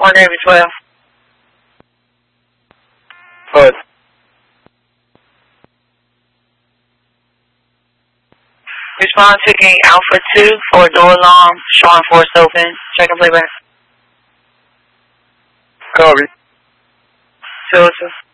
1 Navy 12. Good. Respond taking Alpha 2 for door alarm, showing force open. Check and playback. Copy. 202.